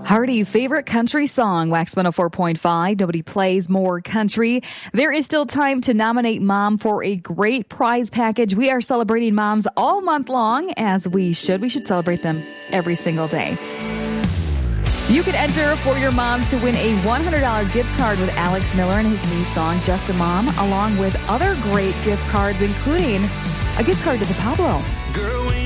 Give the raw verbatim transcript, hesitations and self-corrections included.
Hardy, favorite country song, Wax one oh four point five. Nobody plays more country. There is still time to nominate mom for a great prize package. We are celebrating moms all month long, as we should. We should celebrate them every single day. You can enter for your mom to win a one hundred dollars gift card with Alex Miller and his new song, Just a Mom, along with other great gift cards, including a gift card to the Pablo. Girl,